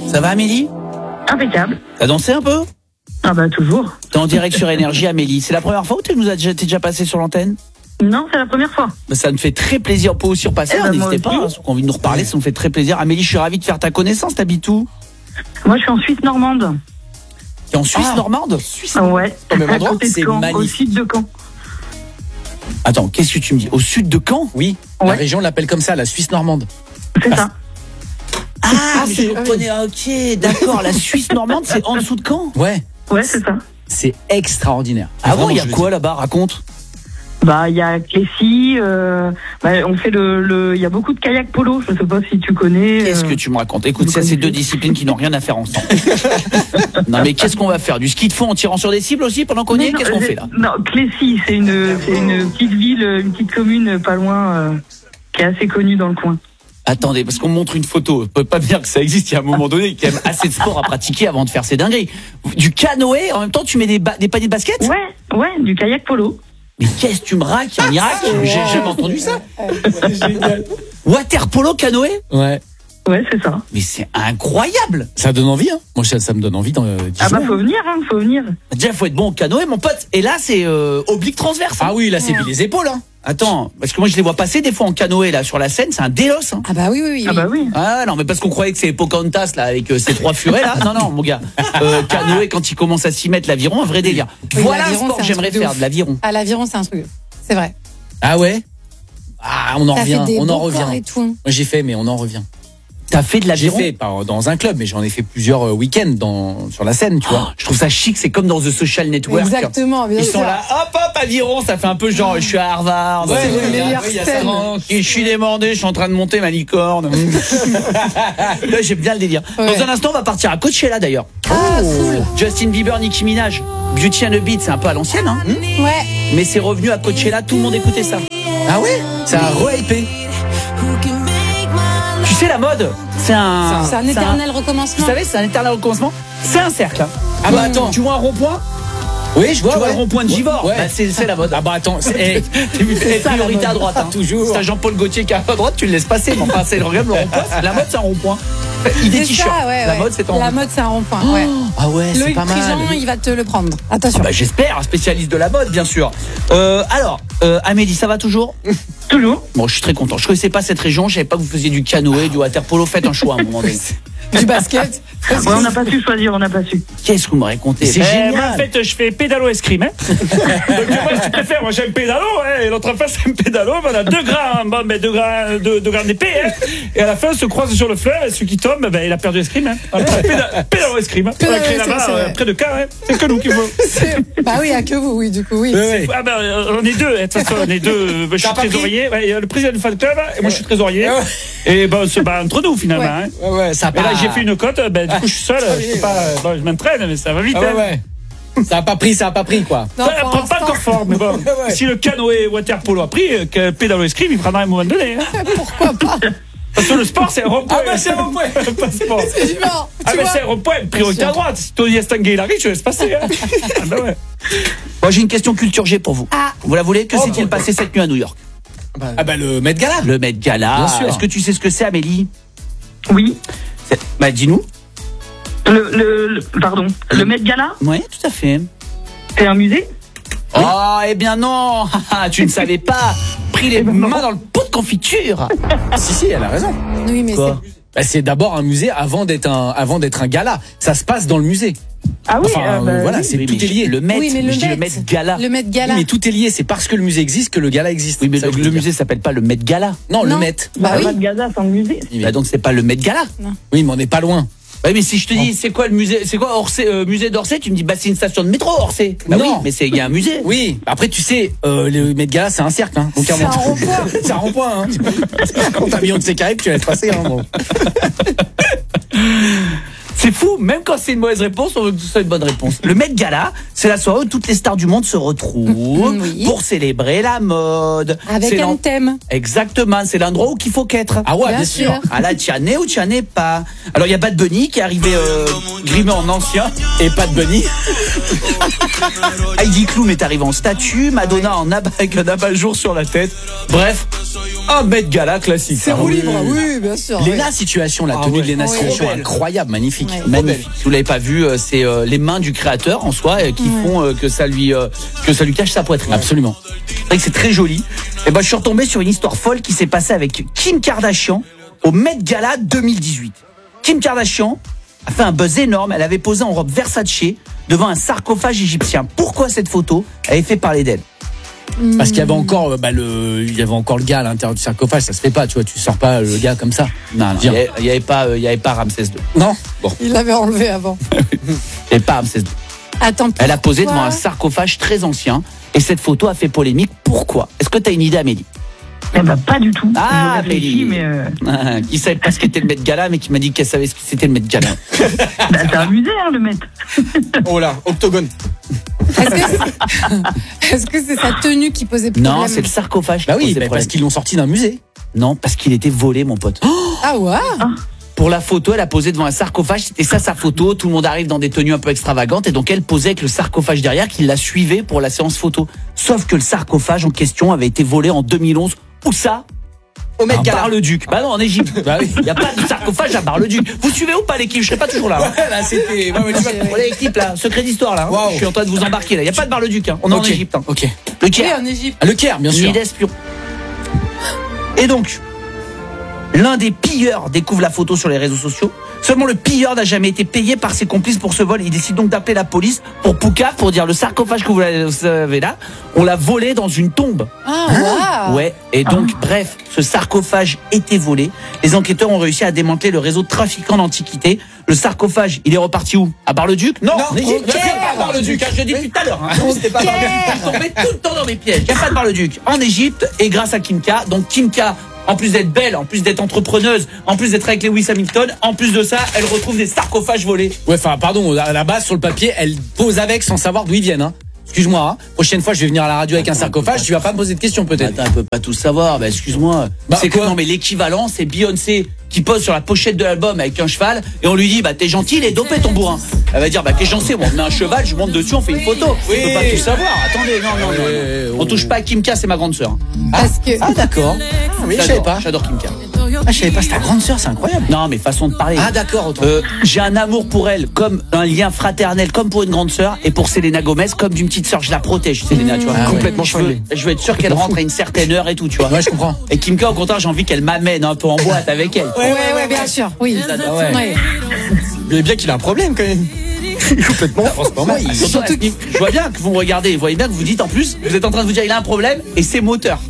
Ça va Amélie? Impeccable. T'as dansé un peu? Ah bah toujours. T'es en direct sur Énergie Amélie. C'est la première fois où t'es déjà passé sur l'antenne? Non, c'est la première fois. Bah, ça me fait très plaisir pour vous surpasser, n'hésitez pas, hein, ceux qui ont envie de nous reparler, ça nous fait très plaisir. Amélie, je suis ravi de faire ta connaissance, t'habites où? Moi je suis en Suisse normande. T'es en Suisse normande? Suisse. Ouais. Au même endroit, À côté de c'est Caen, au magnifique. sud de Caen. Attends, qu'est-ce que tu me dis? Au sud de Caen? Oui, Ouais. la région l'appelle comme ça, la Suisse normande. C'est ça. Ah, mais je reconnais, ok, d'accord, la Suisse normande, c'est en dessous de Caen? Ouais, Ouais, c'est ça. c'est extraordinaire. Ah bon, Vraiment, il y a je quoi veux là-bas? Raconte. Bah il y a Clécy, on fait il y a beaucoup de kayak polo, je sais pas si tu connais. Qu'est-ce que tu me racontes? Écoute, ça c'est deux disciplines qui n'ont rien à faire ensemble. Non mais qu'est-ce qu'on va faire? Du ski de fond en tirant sur des cibles aussi pendant qu'on y est? Qu'est-ce qu'on fait là? Non, Clécy, c'est une petite ville, une petite commune pas loin, qui est assez connue dans le coin. Attendez, parce qu'on me montre une photo. On peut pas me dire que ça existe. Il y a un moment donné, il y a quand même assez de sport à pratiquer avant de faire ces dingueries. Du canoë, en même temps, tu mets des paniers de basket? Ouais, du kayak polo. Mais qu'est-ce que tu me raques? Un miracle? J'ai jamais entendu ça. C'est génial. Water polo, canoë? Ouais, Ouais, c'est ça. Mais c'est incroyable. ça donne envie, hein. Moi, ça me donne envie dans 10 Ah bah jours. faut venir. Déjà, faut être bon au canoë, mon pote. Et là, c'est oblique transverse. Ah oui, là, c'est les épaules, hein. Attends, parce que moi, je les vois passer des fois en canoë là sur la Seine. C'est un délos. Hein. Ah bah oui. Ah bah oui. Ah non, mais parce qu'on croyait que c'est Pocahontas là avec ses trois furets là. Non, mon gars. Canoë, quand il commence à s'y mettre l'aviron, un vrai délire. Oui, Voilà un l'aviron, sport c'est que un j'aimerais truc de faire, ouf. de l'aviron. À l'aviron, c'est un truc. C'est vrai. Ah ouais. Ah, on en Ça revient, fait des on en beaux corps revient. et tout. Moi, j'ai fait, mais on en revient. T'as fait de J'ai l'aviron? fait pas dans un club, mais j'en ai fait plusieurs week-ends sur la Seine, tu vois. Je trouve ça chic, c'est comme dans The Social Network. Exactement, bien Ils sûr. sont là, hop, aviron, ça fait un peu genre, je suis à Harvard. C'est les meilleures il y a scènes. je suis démordé, je suis en train de monter ma licorne. Là, j'aime bien le délire. Ouais. Dans un instant, on va partir à Coachella d'ailleurs. Ah, cool. Justin Bieber, Nicki Minaj. Beauty and the Beat, c'est un peu à l'ancienne, hein. Ouais. Mais c'est revenu à Coachella, tout le monde écoutait ça. Ah ouais. Ça a re-hypé. Tu sais, la mode, c'est un éternel Vous recommencement. savez, c'est un éternel recommencement. C'est un cercle. Hein. Ah bah attends. Tu vois un rond-point? Oui, je vois. Tu vois ouais. le rond-point de Givors? Ouais. Bah, c'est la mode. Ah bah attends, C'est ça, la priorité mode. à droite. Hein. Toujours. Si t'as Jean-Paul Gaultier qui est à droite, tu le laisses passer. Mais enfin, c'est le rond-point. La mode, c'est un rond-point. Idée C'est t-shirt. ça, ouais. La mode, c'est en La rond-point. mode, c'est un rond-point. Ouais. Ah ouais, c'est Loïc pas mal. Prigent, il va te le prendre. Attention. Bah, j'espère, un spécialiste de la mode, bien sûr. Alors, Amélie, ça va toujours? Toujours. Bon, je suis très content. Je connaissais pas cette région. Je savais pas que vous faisiez du canoë, du water polo. Faites un choix à un moment donné. Du basket. Ouais, on n'a pas su choisir, on n'a pas su. Qu'est-ce que vous me racontez? C'est Ben, génial. Moi, en fait, je fais pédalo escrime. Hein. Donc, moi, je préfère. Moi, j'aime pédalo. Hein, et l'autre face, c'est un pédalo. On a 2 grammes, deux grammes d'épée. Hein, et à la fin, on se croise sur le fleuve. Et celui qui tombe, ben, il a perdu escrime. Hein. Voilà, pédalo escrime. On a créé c'est là-bas, vrai. près de Caen. Hein. C'est que nous qui faut. Bah oui, à que vous, oui, du coup, oui. Ah ben, on est deux. hein. De toute façon, on est deux. Ben, je suis T'as pas pris trésorier. Ouais, il y a le président du fan club. Et moi, je suis trésorier. Ouais. Et ben, on se bat entre nous, finalement. Ouais. Hein. Ouais, ça a Et pas. là, j'ai fait une cote. Ben, du coup, je suis seul. Je peux pas. Bon, je m'entraîne, mais ça va vite. Ah hein. ouais. Ça a pas pris quoi. Non, Ça pour prend pas l'instant, encore fort, mais bon. Ouais. Si le canoë water polo a pris, que pédalo escrime, il prendra à un moment donné. Hein. pourquoi pas. Parce que le sport, c'est un rond-point. Ah bah, c'est un rond-point. Pas sport. C'est genre, Ah, tu mais vois. c'est un rond-point, priorité à droite. Si Tony Estanguet il arrive, je laisse passer. Hein. Ah, bah ouais. Bon, j'ai une question culture G pour vous. Ah. Vous la voulez? Que s'est-il passé cette nuit à New York? Ah bah le Met Gala. Le Met Gala. Bien sûr. Est-ce que tu sais ce que c'est, Amélie? Oui. Bah, dis-nous. Pardon. Le Met Gala, Oui, tout à fait. c'est un musée. Oh, eh bien non. Tu ne savais pas. Pris les mains dans le pot de confiture. Si, elle a raison. Oui, mais Quoi? Bah, c'est d'abord un musée avant d'être un gala. Ça se passe dans le musée. Ah oui, Enfin, voilà, oui. c'est Oui, tout mais est lié. Le Met, Oui, mais mais le je dis le Met. Met Gala. le Met Gala. Oui, mais tout est lié. C'est parce que le musée existe que le gala existe. Oui, mais Ça, je veux le dire. musée s'appelle pas le Met Gala. Non, le Non. Met. Bah oui. Met Gala, c'est un musée. Bah, donc c'est pas le Met Gala. Oui, mais on n'est pas loin. Oui, mais si je te dis, c'est quoi le musée? C'est quoi Orsay, musée d'Orsay? Tu me dis, bah, c'est une station de métro, Orsay. Bah Non. oui, mais il y a un musée. Oui. Après, tu sais, le Met Gala, c'est un cercle. Hein. Donc, C'est un rond-point. c'est un rond-point. Hein. Quand t'as un million de séquelles, tu laisses passer. Hein, bon. C'est fou, même quand c'est une mauvaise réponse, on veut que ce soit une bonne réponse. Le Met Gala, c'est la soirée où toutes les stars du monde se retrouvent Oui. pour célébrer la mode. Avec C'est un thème. Exactement, c'est l'endroit où qu'il faut qu'être. Ah ouais, Bien bien sûr. sûr. Ah là, tu as né ou tu as né pas. Alors il y a Bad Bunny qui est arrivé grimé en ancien. Et pas de Bunny. Heidi Klum est arrivé en statue. Madonna en avec un abat-jour sur la tête. Bref, un Met Gala classique. C'est Ah roue oui. libre, oui, bien sûr. Léna Situation, la Ah tenue ouais. de Léna Oui. Situation, Trop belle. incroyable, magnifique. Ouais. Magnifique. Si vous l'avez pas vu, c'est les mains du créateur en soi qui font que ça lui cache sa poitrine. Absolument. C'est vrai que c'est très joli. Et ben je suis retombé sur une histoire folle qui s'est passée avec Kim Kardashian au Met Gala 2018. Kim Kardashian a fait un buzz énorme. Elle avait posé en robe Versace devant un sarcophage égyptien. Pourquoi cette photo avait fait parler d'elle? Parce qu'il y avait encore, il y avait encore le gars à l'intérieur du sarcophage, ça se fait pas, tu vois, tu sors pas le gars comme ça. Non, Viens. il y avait pas Ramsès II. Non. Bon. Il l'avait enlevé avant. Il y avait pas Ramsès II. Attends, Elle a posé pourquoi devant un sarcophage très ancien et cette photo a fait polémique. Pourquoi? Est-ce que tu as une idée, Amélie? Eh ben, pas du tout. Ah, Je réfléchis, mais Qui savait pas ce qu'était le Met Gala, mais qui m'a dit qu'elle savait ce que c'était le Met Gala. bah, c'est un musée, hein, le maître. Oh là, octogone. Est-ce que c'est sa tenue qui posait problème? Non, c'est le sarcophage. Bah qui oui, posait mais problème. parce qu'ils l'ont sorti d'un musée. Non, parce qu'il était volé, mon pote. Ah ouais. Pour la photo, elle a posé devant un sarcophage. C'était ça sa photo. Tout le monde arrive dans des tenues un peu extravagantes. Et donc, elle posait avec le sarcophage derrière qui la suivait pour la séance photo. Sauf que le sarcophage en question avait été volé en 2011. Où ça? Au Met Gala. Bar-le-Duc. Bah non, en Égypte. Bah oui. Il n'y a pas de sarcophage à Bar-le-Duc. Vous suivez ou pas l'équipe? Je serai pas toujours là. hein. Là, c'était. Voilà l'équipe là. Secret d'histoire là. hein. Wow. Je suis en train de vous embarquer là. Il n'y a pas de Bar-le-Duc. Hein. On est en Ok. Égypte. Hein. Ok. Le Oui, Caire. en Égypte. Ah, le Caire, bien sûr. Nid d'espion. Et donc, l'un des pilleurs découvre la photo sur les réseaux sociaux. Seulement le pilleur n'a jamais été payé par ses complices pour ce vol. Il décide donc d'appeler la police pour Pouka, pour dire le sarcophage que vous avez là, on l'a volé dans une tombe. Ah, waouh. Ouais, et donc, bref, ce sarcophage était volé. Les enquêteurs ont réussi à démanteler le réseau de trafiquants d'antiquités. Le sarcophage, il est reparti où? À Bar-le-Duc? Non, en Égypte. au Caire. Pas à Bar-le-Duc, hein, je l'ai dit depuis tout à l'heure. Hein. C'était pas Bar-le-Duc. Vous tombez tout le temps dans mes pièges. Il n'y a pas de Bar-le-Duc. En Égypte, et grâce à Kimka. Donc Kimka, en plus d'être belle, en plus d'être entrepreneuse, en plus d'être avec Lewis Hamilton, en plus de ça, elle retrouve des sarcophages volés. Ouais, enfin, pardon, à la base, sur le papier, elle pose avec sans savoir d'où ils viennent, hein. Excuse-moi, hein. Prochaine fois, je vais venir à la radio avec un sarcophage, tu vas pas me poser de questions, peut-être. Attends, elle peut pas tout savoir. Bah, excuse-moi. Bah, c'est que quoi non, mais l'équivalent, c'est Beyoncé qui pose sur la pochette de l'album avec un cheval et on lui dit, bah, t'es gentil, il est dopé ton bourrin. Elle va dire, bah, qu'est-ce que j'en sais, moi, on met un cheval, je monte dessus, on fait une photo. Oui. On peut pas tout savoir. Attendez, non. On touche pas à Kimka, c'est ma grande sœur. Parce que. Ah, d'accord. Oui, je savais pas. J'adore Kimka. Ah, je savais pas, c'est ta grande sœur, c'est incroyable. Non, mais façon de parler. Ah, d'accord, autant. J'ai un amour pour elle, comme un lien fraternel, comme pour une grande sœur, et pour Selena Gomez, comme d'une petite sœur. Je la protège, Selena, tu vois. Ah ouais. Complètement Je veux être sûr qu'elle rentre à une certaine heure et tout, tu vois. Ouais, je comprends. Et Kimka, au contraire, j'ai envie qu'elle m'amène un peu en boîte avec elle. Ouais, bien sûr. Oui. Ouais. Ouais. Vous voyez bien qu'il a un problème quand même. Complètement. Surtout, je vois bien que vous me regardez, vous voyez bien que vous dites en plus, vous êtes en train de vous dire il a un problème et c'est moteur.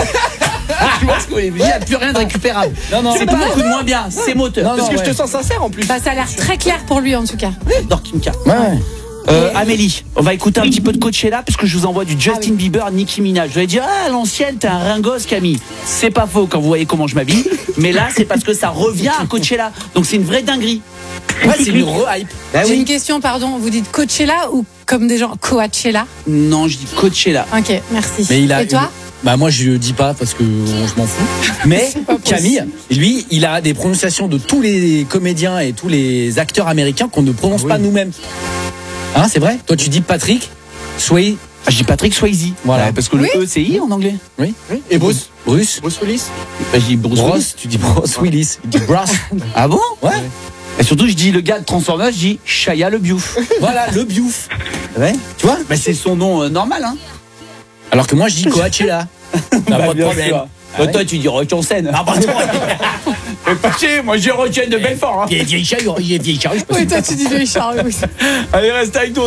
Tu vois ce que vous voulez dire, il n'y a plus rien de récupérable. Non, c'est pas un coup de moins bien, c'est moteur. Non, Parce que ouais. je te sens sincère en plus. Bah, ça a l'air très clair pour lui en tout cas. J'adore Kimka. Ouais. Amélie, on va écouter un petit peu de Coachella parce que je vous envoie du Justin Bieber, Nicki Minaj. Vous allez dire, ah, à l'ancienne, t'es un ringos, Camille. C'est pas faux quand vous voyez comment je m'habille. Mais là, c'est parce que ça revient à Coachella. Donc c'est une vraie dinguerie. Ouais, c'est une re-hype. J'ai une question, pardon. Vous dites Coachella ou comme des gens Coachella? Non, je dis Coachella. Ok, merci. Mais il a. Et toi? Bah, moi, je dis pas parce que je m'en fous. Mais pas possible. Camille, lui, il a des prononciations de tous les comédiens et tous les acteurs américains qu'on ne prononce pas nous-mêmes. Hein, c'est vrai? Toi, tu dis Patrick Swayze. Ah, je dis Patrick Swayze. Voilà. Ouais, parce que le E, c'est I en anglais. Oui. Et Bruce Bruce. Bruce Willis. Bah, je dis Bruce Willis. Bruce. Tu dis Bruce Willis. Il dit Bruce. Ah bon? Ouais. Et surtout, je dis le gars de Transformers, je dis Shia le Biouf. Voilà, le Biouf. Ouais. Tu vois? Bah, c'est son nom normal, hein. Alors que moi, je dis Coachella. T'as pas de problème. Bah, toi, tu dis Rochen. Ah, bah, mais pas chier, moi, je dis Rochen de Belfort. Hein. Vieille charrue, je sais pas Oui, si toi, tu dis Vieille Charrue. Allez, reste avec nous.